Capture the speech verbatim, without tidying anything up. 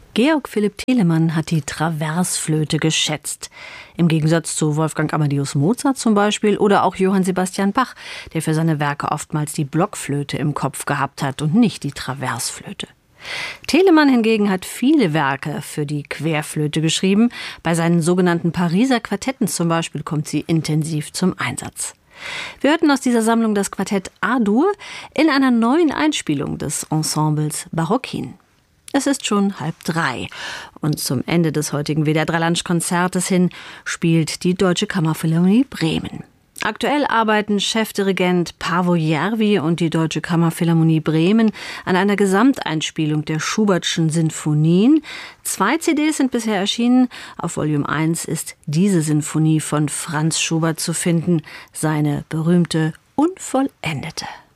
Georg Philipp Telemann hat die Traversflöte geschätzt. Im Gegensatz zu Wolfgang Amadeus Mozart zum Beispiel oder auch Johann Sebastian Bach, der für seine Werke oftmals die Blockflöte im Kopf gehabt hat und nicht die Traversflöte. Telemann hingegen hat viele Werke für die Querflöte geschrieben. Bei seinen sogenannten Pariser Quartetten zum Beispiel kommt sie intensiv zum Einsatz. Wir hörten aus dieser Sammlung das Quartett A-Dur in einer neuen Einspielung des Ensembles Barockin. Es ist schon halb drei und zum Ende des heutigen W D R drei Lunch-Konzertes hin spielt die Deutsche Kammerphilharmonie Bremen. Aktuell arbeiten Chefdirigent Paavo Järvi und die Deutsche Kammerphilharmonie Bremen an einer Gesamteinspielung der Schubertschen Sinfonien. Zwei C Ds sind bisher erschienen. Auf Volume eins ist diese Sinfonie von Franz Schubert zu finden, seine berühmte Unvollendete.